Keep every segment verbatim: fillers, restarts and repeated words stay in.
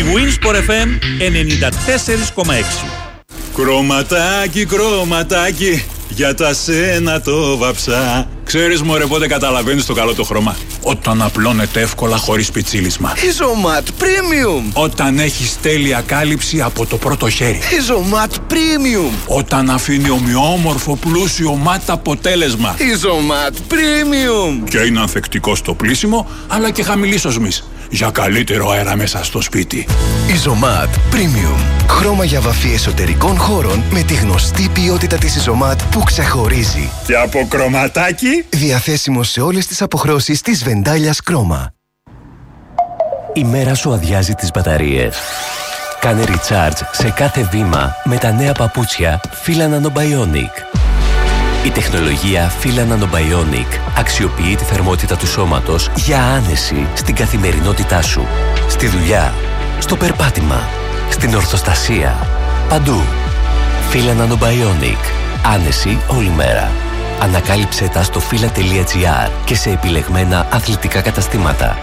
Winsport εφ εμ ενενήντα τέσσερα κόμμα έξι. Κρωματάκι, κρωματάκι, για τα σένα το βαψά. Ξέρεις μωρέ πότε καταλαβαίνεις το καλό το χρώμα? Όταν απλώνεται εύκολα χωρίς πιτσίλισμα. Ιζωμάτ Premium. Όταν έχεις τέλεια κάλυψη από το πρώτο χέρι. Ιζωμάτ Premium. Όταν αφήνει ομοιόμορφο πλούσιο ματ αποτέλεσμα. Ιζωμάτ Premium. Και είναι ανθεκτικό στο πλύσιμο αλλά και χαμηλής οσμής, για καλύτερο αέρα μέσα στο σπίτι. Ιζωμάτ Premium. Χρώμα για βαφή εσωτερικών χώρων με τη γνωστή ποιότητα της Ιζωμάτ που ξεχωρίζει. Και από κρωματάκι. Διαθέσιμο σε όλες τις αποχρώσεις της Βεντάλιας Κρόμα. Η μέρα σου αδειάζει τις μπαταρίες. Κάνε recharge σε κάθε βήμα με τα νέα παπούτσια Fila Nanobionic. Η τεχνολογία Fila Nanobionic αξιοποιεί τη θερμότητα του σώματος για άνεση στην καθημερινότητά σου. Στη δουλειά, στο περπάτημα, στην ορθοστασία, παντού. Fila Nanobionic. Άνεση όλη μέρα. Ανακάλυψε τα στο fila τελεία gr και σε επιλεγμένα αθλητικά καταστήματα.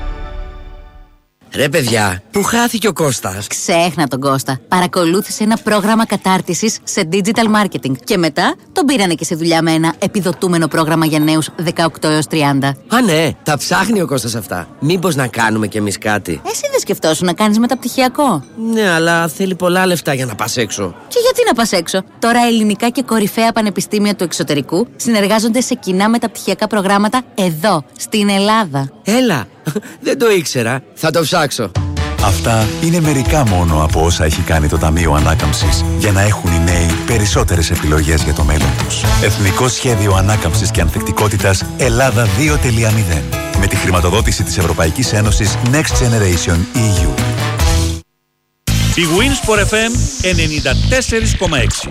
Ρε παιδιά, πού χάθηκε ο Κώστας? Ξέχνα τον Κώστα. Παρακολούθησε ένα πρόγραμμα κατάρτισης σε digital marketing και μετά τον πήρανε και σε δουλειά με ένα επιδοτούμενο πρόγραμμα για νέους δεκαοκτώ έως τριάντα. Α, ναι, τα ψάχνει ο Κώστας αυτά. Μήπως να κάνουμε κι εμείς κάτι? Εσύ δεν σκεφτόσου να κάνεις μεταπτυχιακό? Ναι, αλλά θέλει πολλά λεφτά για να πας έξω. Και γιατί να πας έξω? Τώρα ελληνικά και κορυφαία πανεπιστήμια του εξωτερικού συνεργάζονται σε κοινά μεταπτυχιακά προγράμματα εδώ, στην Ελλάδα. Έλα, δεν το ήξερα. Θα το ψάξω. Αυτά είναι μερικά μόνο από όσα έχει κάνει το Ταμείο Ανάκαμψης για να έχουν οι νέοι περισσότερες επιλογές για το μέλλον τους. Εθνικό Σχέδιο Ανάκαμψης και Ανθεκτικότητας Ελλάδα δύο τελεία μηδέν με τη χρηματοδότηση της Ευρωπαϊκής Ένωσης Next Generation ι γιου. Η Winsport εφ εμ ενενήντα τέσσερα κόμμα έξι.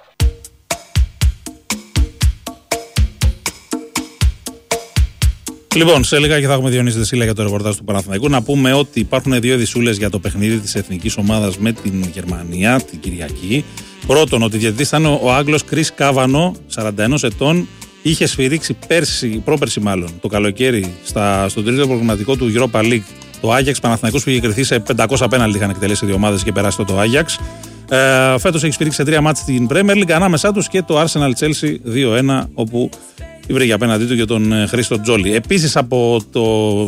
Λοιπόν, σε λίγα και θα έχουμε Διονύση Δεσίλα για το ρεπορτάζ του Παναθηναϊκού. Να πούμε ότι υπάρχουν δύο ειδισούλες για το παιχνίδι της εθνικής ομάδας με την Γερμανία την Κυριακή. Πρώτον, ότι διαιτητής ήταν ο Άγγλος Κρίς Κάβανο, σαράντα ένα ετών. Είχε σφυρίξει πέρσι, πρόπερσι μάλλον, το καλοκαίρι στα, στον τρίτο προγραμματικό του Europa League το Άγιαξ Παναθηναϊκός που είχε κρυθεί σε πεντακόσια πέναλτι. Είχαν εκτελέσει δύο ομάδες και περάσει το Άγιαξ. Ε, φέτος έχει σφυρίξει σε τρία μάτς στην Premier League, ανάμεσά τους και το Arsenal Chelsea δύο ένα, όπου βρήκε απέναντί του για τον Χρήστο Τζόλι. Επίσης, από το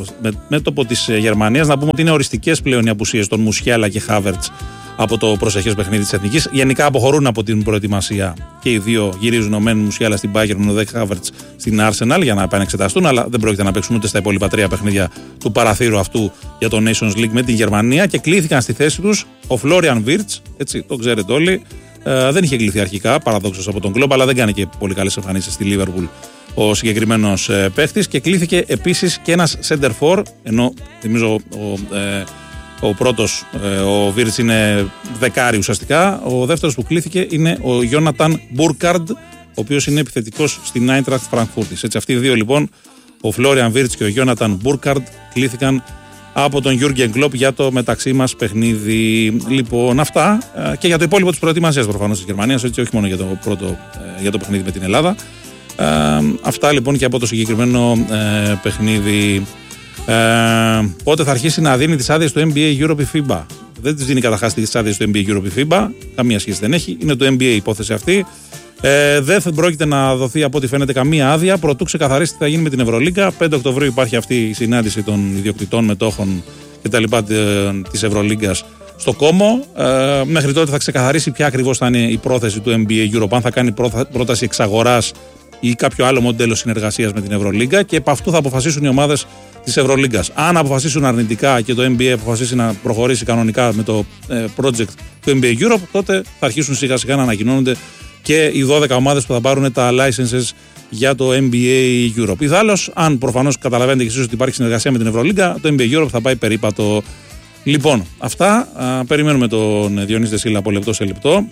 μέτωπο της Γερμανίας, να πούμε ότι είναι οριστικές πλέον οι απουσίες των Μουσιάλα και Χάβερτς από το προσεχές παιχνίδι της Εθνικής. Γενικά αποχωρούν από την προετοιμασία και οι δύο γυρίζουν, ο Μεν Μουσιάλα στην Bayern, ο Δε Χάβερτς στην Arsenal για να επανεξεταστούν, αλλά δεν πρόκειται να παίξουν ούτε στα υπόλοιπα τρία παιχνίδια του παραθύρου αυτού για το Nations League με την Γερμανία και κλήθηκαν στη θέση τους ο Φλόριαν Βίρτς, έτσι το ξέρετε όλοι. Ε, δεν είχε κληθεί αρχικά, παραδόξως από τον κλόμπ, αλλά δεν κάνει και πολύ καλές εμφανίσεις στη Liverpool ο συγκεκριμένος ε, παίχτης, και κλήθηκε επίσης και ένας center for, ενώ θυμίζω ο, ε, ο πρώτος, ε, ο Βίρτς είναι δεκάρι ουσιαστικά, ο δεύτερος που κλήθηκε είναι ο Γιόναταν Μπούρκαρντ, ο οποίος είναι επιθετικός στην Άιντραχτ Φραγκφούρτης. Έτσι, αυτοί οι δύο λοιπόν, ο Φλόριαν Βίρτς και ο Γιόναταν Μπούρκαρντ, κλήθηκαν από τον Γιούργεν Κλοπ για το μεταξύ μας παιχνίδι. Λοιπόν, αυτά ε, και για το υπόλοιπο της προετοιμασίας προφανώς της Γερμανίας, έτσι, όχι μόνο για το, πρώτο, ε, για το παιχνίδι με την Ελλάδα. Ε, αυτά λοιπόν και από το συγκεκριμένο ε, παιχνίδι. Ε, πότε θα αρχίσει να δίνει τις άδειες του N B A Europe η φίμπα? Δεν τις δίνει καταρχάς τις άδειες του N B A Europe η φίμπα, καμία σχέση δεν έχει, είναι το N B A η υπόθεση αυτή. Ε, δεν πρόκειται να δοθεί από ό,τι φαίνεται καμία άδεια προτού ξεκαθαρίσει τι θα γίνει με την Ευρωλίγκα. πέντε Οκτωβρίου υπάρχει αυτή η συνάντηση των ιδιοκτητών, μετόχων κτλ. Της Ευρωλίγκας στο Κόμο. Ε, μέχρι τότε θα ξεκαθαρίσει ποια ακριβώς θα είναι η πρόθεση του N B A Europe, αν θα κάνει πρόταση εξαγοράς ή κάποιο άλλο μοντέλο συνεργασίας με την Ευρωλίγκα, και επ' αυτού θα αποφασίσουν οι ομάδες της Ευρωλίγκας. Αν αποφασίσουν αρνητικά και το N B A αποφασίσει να προχωρήσει κανονικά με το ε, project του N B A Europe, τότε θα αρχίσουν σιγά σιγά να ανακοινώνονται και οι δώδεκα ομάδες που θα πάρουν τα licenses για το N B A Europe. Ιδάλλως, αν προφανώς καταλαβαίνετε και εσείς ότι υπάρχει συνεργασία με την Ευρωλίγκα, το N B A Europe θα πάει περίπατο. Λοιπόν, αυτά. Α, περιμένουμε τον Διονύση Δεσίλα από λεπτό σε λεπτό.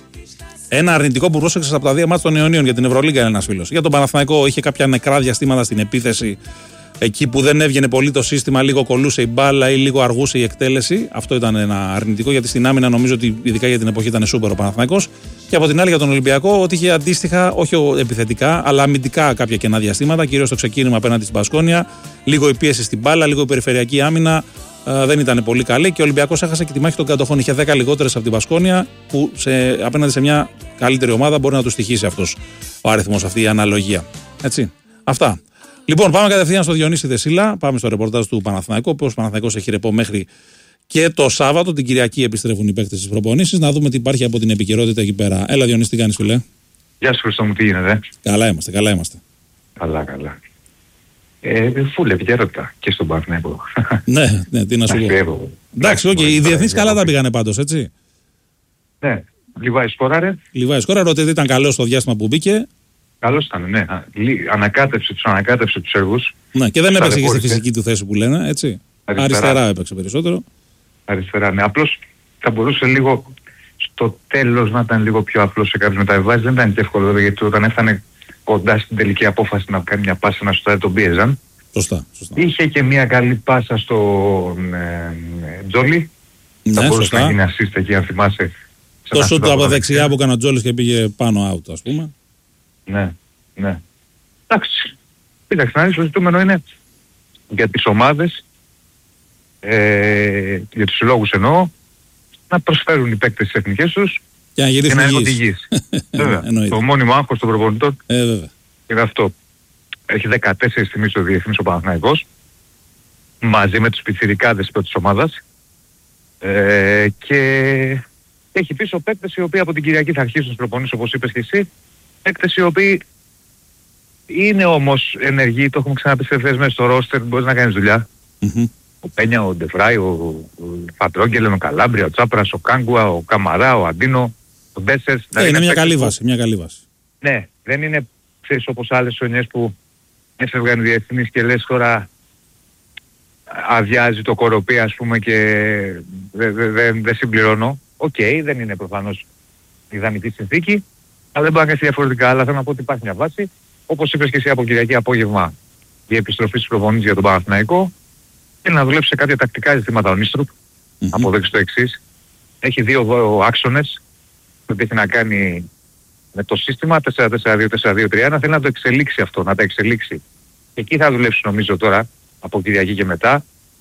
Ένα αρνητικό που πρόσεξε από τα δύο μάτς των Ιωνίων για την Ευρωλίγκα είναι ένας φίλος. Για τον Παναθηναϊκό είχε κάποια νεκρά διαστήματα στην επίθεση, εκεί που δεν έβγαινε πολύ το σύστημα, λίγο κολούσε η μπάλα ή λίγο αργούσε η εκτέλεση. Αυτό ήταν ένα αρνητικό, γιατί στην άμυνα νομίζω ότι ειδικά για την εποχή ήταν σούπερ ο Παναθηναϊκός. Και από την άλλη για τον Ολυμπιακό, ότι είχε αντίστοιχα, όχι επιθετικά, αλλά αμυντικά κάποια κενά διαστήματα, κυρίως στο ξεκίνημα απέναντι στην Μπασκόνια. Λίγο η πίεση στην μπάλα, λίγο η περιφερειακή άμυνα. ε, δεν ήταν πολύ καλή και ο Ολυμπιακός έχασε και τη μάχη των κατοχών. Είχε δέκα λιγότερες από την Πασκόνια, που σε, απέναντι σε μια καλύτερη ομάδα μπορεί να του στοιχήσει αυτός ο αριθμός, αυτή η αναλογία. Έτσι. Αυτά. Λοιπόν, πάμε κατευθείαν στο Διονύση Δεσίλα. Πάμε στο ρεπορτάζ του Παναθηναϊκού. Ο Παναθηναϊκός έχει ρεπό μέχρι και το Σάββατο. Την Κυριακή επιστρέφουν οι παίκτες στις προπονήσεις. Να δούμε τι υπάρχει από την επικαιρότητα εκεί πέρα. Έλα, Διονύση, τι κάνεις, φίλε? Γεια σου, Χριστό μου, τι γίνεται? Καλά είμαστε, καλά είμαστε. Καλά, καλά. Ε, φούλε επικαιρότητα και στον Παναθηναϊκό. Ναι, ναι, τι να σου πω. Εντάξει, οκ, οι διεθνείς καλά τα πήγανε πάντως, έτσι. Ναι, Λιβάη σκόραρε. Λιβάη σκόραρε, ότι ήταν καλό στο διάστημα που μπήκε. Καλώς ήταν, ναι. Ανακάτεψε τους, ανακάτεψε τους έργους. Ναι, και δεν έπαιξε και στη φυσική του θέση που λένε, έτσι. Αριστερά, Αριστερά έπαιξε περισσότερο. Αριστερά, ναι. Απλώς θα μπορούσε λίγο στο τέλος να ήταν λίγο πιο απλό σε κάποιες μεταβιβάσεις. Δεν ήταν και εύκολο, βέβαια, γιατί όταν έφτανε κοντά στην τελική απόφαση να κάνει μια πάσα να στο τον πίεζαν. Σωστά, σωστά. Είχε και μια καλή πάσα στον ε, Τζόλι. Ναι, θα μπορούσε σωστά. να γίνει assist εκεί, αν θυμάσαι. Το σούτ του από δεξιά που έκανε ο Τζόλις και πήγε πάνω out, ας πούμε. Ναι, ναι. Εντάξει. Κοίταξε, να δεις, το ζητούμενο είναι για τις ομάδες, ε, για τους συλλόγους εννοώ, να προσφέρουν οι παίκτες τις εθνικές τους και να γυρίσουν υγιείς. Βέβαια. Το μόνιμο άγχος των προπονητών ε, βέβαια. είναι αυτό. Έχει δεκατέσσερις τιμής ο διεθνής ο Παναθηναϊκός, μαζί με τους πιτσιρικάδες της ομάδας, ε, και έχει πίσω παίκτες οι οποίοι από την Κυριακή θα αρχίσουν τις προπονήσεις, όπως είπες και εσύ. Παίκτες οι οποίοι είναι όμως ενεργοί, το έχουμε ξαναπεί σε ευθές μέσα στο ρόστερ, μπορείς να κάνεις δουλειά. Mm-hmm. Ο Πένια, ο Ντεφράι, ο, ο Φατρόγγελεν, ο Καλάμπρια, ο Τσάπρας, ο Κάγκουα, ο Καμαρά, ο Αντίνο, ο Ντέσσερς. Ε, είναι, είναι μια καλή βάση, μια καλή βάση. Ναι, δεν είναι, ξέρεις, όπως άλλες χρονιές που έφευγαν διεθνείς και λες τώρα αδειάζει το κοροπή, ας πούμε, και δεν δε, δε, δε συμπληρώνω. Οκ, okay, δεν είναι προφανώς ιδανική συνθήκη, αλλά δεν μπορεί να κάνεις διαφορετικά. Αλλά θέλω να πω ότι υπάρχει μια βάση. Όπως είπες και εσύ, από Κυριακή απόγευμα η επιστροφή στους προπονήσεις για τον Παναθηναϊκό. Θέλει να δουλέψει σε κάποια τακτικά ζητήματα ο Νίστρουπ. Mm-hmm. Αποδέξει το εξής. Έχει δύο άξονες που έχει να κάνει με το σύστημα τέσσερα τέσσερα δύο τέσσερα δύο τρία ένα. Θέλει να το εξελίξει αυτό, να τα εξελίξει. Εκεί θα δουλέψει νομίζω τώρα, από Κυριακή και μετά,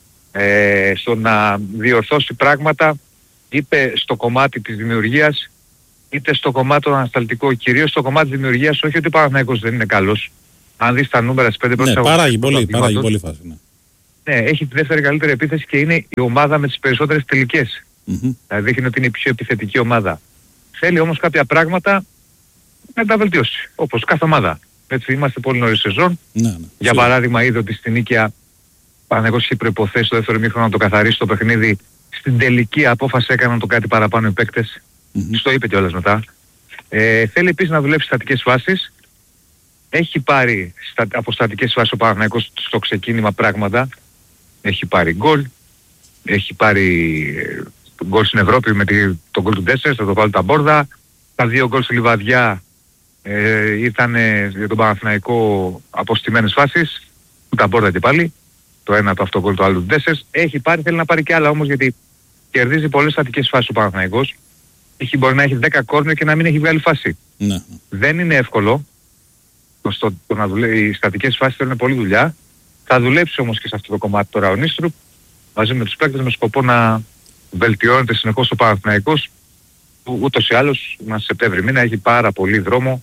ε, στο να διορθώσει πράγματα, είτε στο κομμάτι της δημιουργίας, είτε στο κομμάτι το ανασταλτικό. Κυρίως στο κομμάτι της δημιουργίας, όχι ότι ο Παναθηναϊκός δεν είναι καλός. Αν δεις τα νούμερα στις πέντε πρώτες ναι, παράγει πολύ, παράγει πολύ φάση. Ναι. Ναι, έχει τη δεύτερη καλύτερη επίθεση και είναι η ομάδα με τις περισσότερες τελικές. Mm-hmm. Δηλαδή δείχνει ότι είναι η πιο επιθετική ομάδα. Θέλει όμως κάποια πράγματα να τα βελτιώσει. Όπως κάθε ομάδα. Έτσι, είμαστε πολύ νωρίς σεζόν. Ναι, ναι. Για Σίγουρα. παράδειγμα, είδε ότι στην Νίκαια Παναθηναϊκός είχε προϋποθέσει το δεύτερο μήχρονο να το καθαρίσει το παιχνίδι. Στην τελική απόφαση έκαναν το κάτι παραπάνω οι παίκτες. Mm-hmm. Στο είπε κιόλας μετά. Ε, θέλει επίσης να δουλέψει στατικές φάσεις. Έχει πάρει στα, από στατικές φάσεις ο Παναθηναϊκός στο ξεκίνημα πράγματα. Έχει πάρει γκολ. Έχει πάρει γκολ στην Ευρώπη με τη, τον γκολ του Ντέσσερ, θα το βάλει τα μπόρδα. Τα δύο γκολ στη Λιβαδιά ε, ήταν για τον Παναθηναϊκό αποστημένες φάσεις. Τα μπόρδα και πάλι. Το ένα το αυτό γκολ, το άλλο του Ντέσσερ. Έχει πάρει, θέλει να πάρει και άλλα όμως, γιατί κερδίζει πολλές στατικές φάσεις ο Παναθηναϊκός. Έχει, μπορεί να έχει δέκα κόρνερ και να μην έχει βγάλει φάση. Ναι. Δεν είναι εύκολο. Στο, το να δουλε... Οι στατικές φάσεις θέλουν πολλή δουλειά. Θα δουλέψει όμως και σε αυτό το κομμάτι τώρα ο Νίστρουπ μαζί με τους παίκτες με σκοπό να βελτιώνεται συνεχώς ο Παναθηναϊκός, που ούτως ή άλλως μας Σεπτέμβρη μήνα έχει πάρα πολύ δρόμο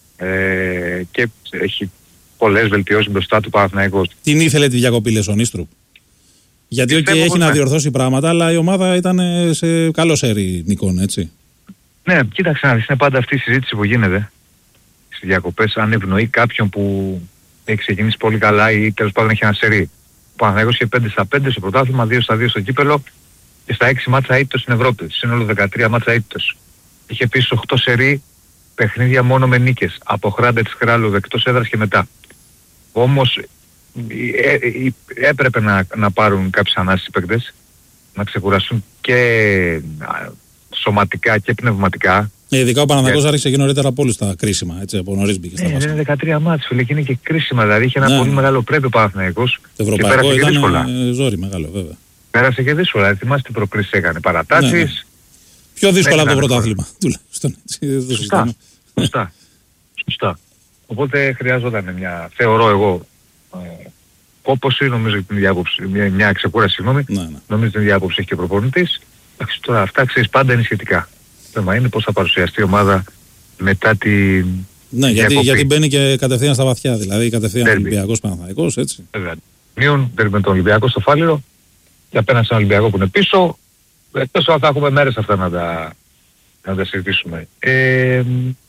ε, και έχει πολλές βελτιώσεις μπροστά του Παναθηναϊκός. Την ήθελε τη διακοπή, λες, ο Νίστρουπ? Γιατί okay, έχει να διορθώσει πράγματα, αλλά η ομάδα ήταν σε καλό σέρι, Νικόν, έτσι. Ναι, κοίταξε να δεις, είναι πάντα αυτή η συζήτηση που γίνεται στις διακοπές, αν ευνοεί κάποιον που έχει ξεκινήσει πολύ καλά ή τέλος πάντων έχει ένα σερί. Ο Παναθηναϊκός είχε πέντε στα πέντε στο πρωτάθλημα, δύο στα δύο στο κύπελο και στα έξι μάτσα αίτητος στην Ευρώπη. Σύνολο δεκατρία μάτσα αίτητος. Είχε επίσης οκτώ σερί παιχνίδια μόνο με νίκες. Από Χράντε της Κράλου, εκτός έδρας και μετά. Όμως ε, ε, έπρεπε να, να πάρουν κάποιες ανάσεις οι παίκτες, να ξεκουραστούν και σωματικά και πνευματικά. Ε, ειδικά ο Παναθηναϊκός άρχισε και νωρίτερα από όλους τα κρίσιμα, έτσι, από νωρίς μπήκε στα βασικά. Είναι δεκατρία μάτς, φίλε, και είναι και κρίσιμα, δηλαδή είχε ένα ναι. πολύ μεγάλο πρέπει ο Παναθηναϊκός. Το ευρωπαϊκό ήταν δύσκολα. Ζόρι μεγάλο, βέβαια. Πέρασε και δύσκολα, θυμάστε τι προκρίσεις έκανε, παρατάσεις. Ναι, ναι. Πιο δύσκολα από το πρωτάθλημα, τουλάχιστον. Σωστά, σωστά, σωστά. Οπότε χρειαζόταν μια, θεωρώ εγώ, ε, κόπωση, νομίζω την διάποψη, μια, μια ξεκούραση, συγγνώμη, ναι, ναι. νομίζω την διάποψη έχει και ο προπονητής. Τώρα αυτά ξέρεις πάντα είναι σχετικά. Το θέμα είναι πώς θα παρουσιαστεί η ομάδα μετά την. Ναι, γιατί, γιατί μπαίνει και κατευθείαν στα βαθιά, δηλαδή κατευθείαν Ολυμπιακός Παναθηναϊκός, έτσι. Βέβαια. Μείον, παίρνει με τον Ολυμπιακό στο Φάληρο και απέναντι σε έναν Ολυμπιακό που είναι πίσω. Εκτός αν θα έχουμε μέρες αυτά να τα, να τα συζητήσουμε. Ε, ε,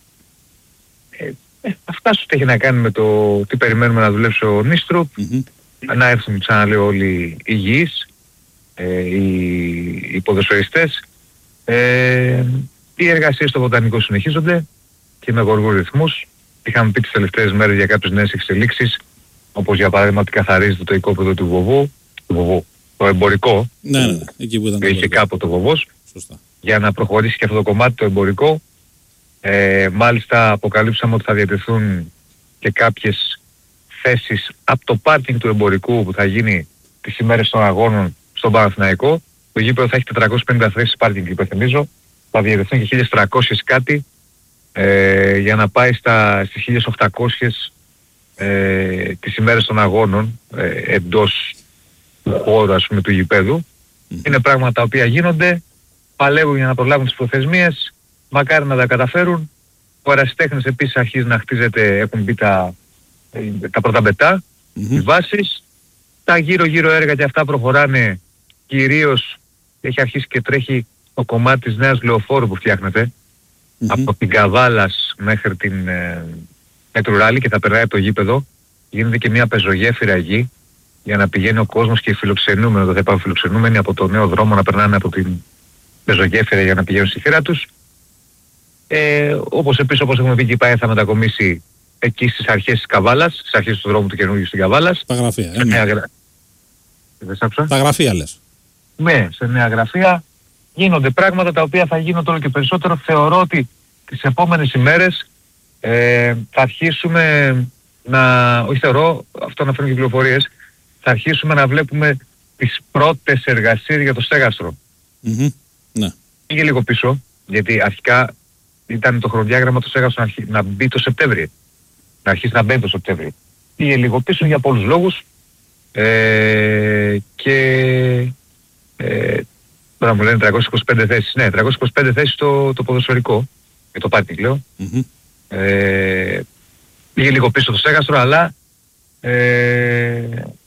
ε, αυτά σου έχει να κάνει με το τι περιμένουμε να δουλέψει ο Νίστροπ. Mm-hmm. Να έρθουν, ξαναλέω, όλοι υγιείς, ε, οι, οι ποδοσφαιριστές. Ε, οι εργασίες στο Βοτανικό συνεχίζονται και με γοργούς ρυθμούς. Είχαμε πει τις τελευταίες μέρες για κάποιες νέες εξελίξεις, όπως για παράδειγμα ότι καθαρίζεται το οικόπεδο του Βοβού, του Βοβού, το εμπορικό, ναι, ναι, εκεί που ήταν το είχε κάποτε ο Βοβός, σωστά. Για να προχωρήσει και αυτό το κομμάτι το εμπορικό. Ε, μάλιστα αποκαλύψαμε ότι θα διατεθούν και κάποιες θέσεις από το πάρκινγκ του εμπορικού που θα γίνει τις ημέρες των αγώνων στον Παναθηναϊκό. Το γήπεδο θα έχει τετρακόσιες πενήντα θέσεις πάρκινγκ, υπενθυμίζω. Θα διατεθούν και χίλια τριακόσιες κάτι ε, για να πάει στα, στις χίλια οκτακόσιες ε, τις ημέρες των αγώνων ε, εντός του χώρου, ας πούμε, του γηπέδου. Mm. Είναι πράγματα τα οποία γίνονται, παλεύουν για να προλάβουν τις προθεσμίες, μακάρι να τα καταφέρουν. Ο ερασιτέχνης επίσης αρχίζει να χτίζεται, έχουν μπει τα, τα πρώτα μπετά, mm-hmm. οι βάσεις. Τα γύρω-γύρω έργα και αυτά προχωράνε, κυρίως έχει αρχίσει και τρέχει το κομμάτι της νέας λεωφόρου που φτιάχνεται, mm-hmm. από την Καβάλας μέχρι την ε, Μετρουράλη και θα περνάει από το γήπεδο. Γίνεται και μια πεζογέφυρα εκεί για να πηγαίνει ο κόσμος και οι φιλοξενούμενοι, δεν θα είπαμε φιλοξενούμενοι, από το νέο δρόμο να περνάνε από την πεζογέφυρα για να πηγαίνουν στη θύρα τους. Ε, όπως επίσης, όπως έχουμε πει, και η ΠΑΕ θα μετακομίσει εκεί στις αρχές της Καβάλας, στις αρχές του δρόμου του καινούργιου στην Καβάλας. Τα γραφεία, σε νέα γρα... Δεν σάψα. Τα γραφεία λες. Ναι, σε νέα γραφεία γίνονται πράγματα τα οποία θα γίνονται όλο και περισσότερο. Θεωρώ ότι τις επόμενες ημέρες ε, θα αρχίσουμε να, όχι θεωρώ, αυτό να φέρνουν και πληροφορίες, θα αρχίσουμε να βλέπουμε τις πρώτες εργασίες για το στέγαστρο. Mm-hmm. Ναι. Πήγε λίγο πίσω, γιατί αρχικά ήταν το χρονοδιάγραμμα το στέγαστρο να, αρχί, να μπει το Σεπτέμβριο. Να αρχίσει να μπαίνει το Σεπτέμβριο. Πήγε λίγο πίσω για πολλούς λόγους ε, και ε, τώρα μου λένε τριακόσιες είκοσι πέντε θέσεις. Ναι, τριακόσιες είκοσι πέντε θέσεις το, το ποδοσφαιρικό, για το πάρτι λέω. Mm-hmm. Ε, πήγε λίγο πίσω το στέγαστρο, αλλά ε,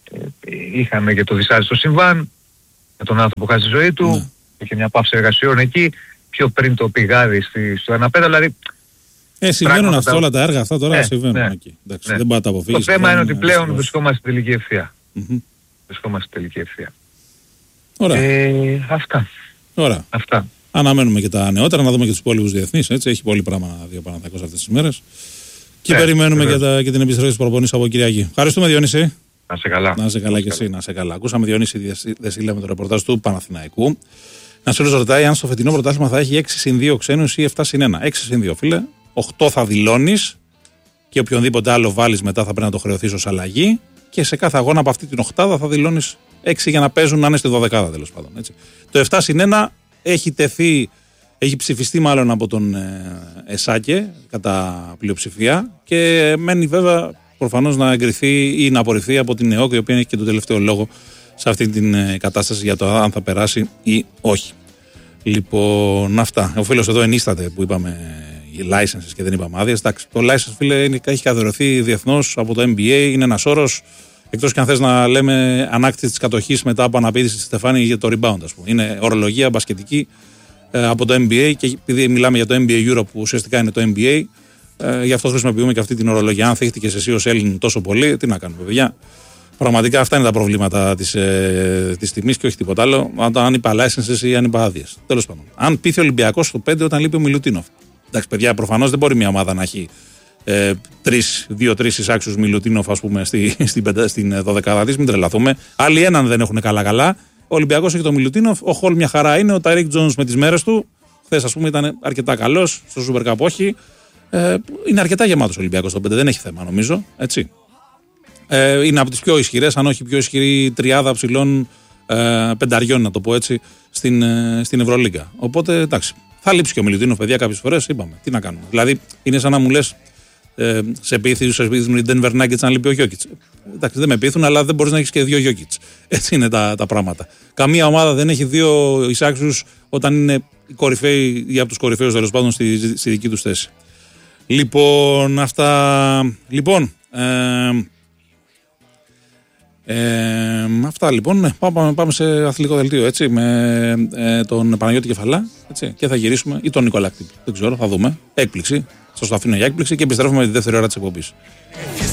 είχαμε και το δυσάρεστο συμβάν με τον άνθρωπο που χάσει τη ζωή του. Ναι. Είχε μια παύση εργασιών εκεί, πιο πριν το πηγάδι στη, στο ένα πέντε, δηλαδή. Ε, συμβαίνουν αυτά τα... όλα τα έργα αυτά τώρα, ναι, συμβαίνουν ναι, εκεί. Εντάξει, ναι. Δεν μπορεί να τα αποφύγεις. Το θέμα είναι ότι πλέον βρισκόμαστε στην τελική ευθεία. Mm-hmm. Βρισκόμαστε στην τελική ευθεία. Ωραία. Ε, αυτά. Ωραία. Αυτά. Αναμένουμε και τα νεότερα, να δούμε και τους υπόλοιπους διεθνείς. Έτσι. Έχει πολύ πράγμα να δει ο Παναθηναϊκός αυτές τις ημέρες. Και ναι, περιμένουμε και, τα, και την επιστροφή της προπονήσης από Κυριακή. Ευχαριστούμε, Διονύση. Να σε καλά. Να σε καλά και εσύ, να σε καλά. Ακούσαμε Διονύση Δεσίλα με το ρεπορτάζ του Παναθηναϊκού. Να σε ρωτάει αν στο φετινό πρωτάθλημα θα έχει έξι συν δύο ξένους ή επτά συν ένα. έξι συν δύο, φίλε. οκτώ θα δηλώνεις και οποιονδήποτε άλλο βάλεις μετά θα πρέπει να το χρεωθείς ως αλλαγή. Και σε κάθε αγώνα από αυτή την οκτάδα θα δηλώνεις έξι για να παίζουν να είναι στη δωδεκάδα, τέλος πάντων. Έτσι. Το επτά συν ένα έχει τεθεί, έχει ψηφιστεί μάλλον από τον ε, Εσάκε κατά πλειοψηφία και μένει βέβαια προφανώς να εγκριθεί ή να απορριφθεί από την ΕΟΚ, η οποία έχει και το τελευταίο λόγο σε αυτή την ε, κατάσταση για το αν θα περάσει ή όχι. Λοιπόν, αυτά. Ο φίλος εδώ ενίσταται που είπαμε licenses και δεν είπαμε άδειες. Εντάξει, το license, φίλε, είναι, έχει καθιερωθεί διεθνώς από το N B A, είναι ένας όρος. Εκτός και αν θες να λέμε ανάκτηση της κατοχής μετά από αναπήδηση στη Στεφάνη για το rebound, ας πούμε. Είναι ορολογία μπασκετική ε, από το N B A και επειδή μιλάμε για το N B A Europe που ουσιαστικά είναι το N B A, ε, γι' αυτό χρησιμοποιούμε και αυτή την ορολογία. Αν θύχτηκες εσύ ως Έλλην τόσο πολύ, τι να κάνουμε, παιδιά. Πραγματικά αυτά είναι τα προβλήματα της, ε, της τιμής και όχι τίποτα άλλο. Αν είπα licenses ή αν είπα άδειες. Τέλος πάντων. Αν πείθει ο Ολυμπιακός στο πέντε όταν λείπει ο Μιλουτίνοφ. Εντάξει, παιδιά, προφανώς δεν μπορεί μια ομάδα να έχει ε, δύο-τρεις εισάξιους Μιλουτίνοφ, ας πούμε, στη, στην, στην δωδεκάδα της. Μην τρελαθούμε. Άλλοι έναν δεν έχουν καλά-καλά. Ο Ολυμπιακός έχει το Μιλουτίνοφ. Ο Χολ μια χαρά είναι. Ο Ταρίκ Τζόνς με τις μέρες του. Χθες, ας πούμε, ήταν αρκετά καλός. Στο Super Cup όχι. Ε, είναι αρκετά γεμάτος ο Ολυμπιακός στο πέντε. Δεν έχει θέμα, νομίζω. Έτσι. Ε, είναι από τις πιο ισχυρές, αν όχι πιο ισχυρή τριάδα ψηλών ε, πενταριών, να το πω έτσι, στην, ε, στην Ευρωλίγκα. Οπότε, εντάξει, θα λείψει και ο Μιλουτίνοφ, παιδιά, κάποιες φορές, είπαμε. Τι να κάνουμε. Δηλαδή, είναι σαν να μου λες, Ε, σε πείθει, σε πείθουν οι Denver Nuggets αν λείπει ο Jokic. Εντάξει, δεν με πείθουν, αλλά δεν μπορείς να έχεις και δύο Jokic. Έτσι είναι τα, τα πράγματα. Καμία ομάδα δεν έχει δύο εισάξιους όταν είναι οι κορυφαίοι ή από τους κορυφαίους τέλος πάντων στη, στη δική τους θέση. Λοιπόν, αυτά. Λοιπόν. Ε, Ε, αυτά λοιπόν. Ναι, πάμε, πάμε σε αθλητικό δελτίο έτσι, με ε, τον Παναγιώτη Κεφαλά έτσι, και θα γυρίσουμε ή τον Νικολάκτη. Δεν ξέρω, θα δούμε. Έκπληξη. Σας το αφήνω για έκπληξη και επιστρέφουμε με τη δεύτερη ώρα της εκπομπής.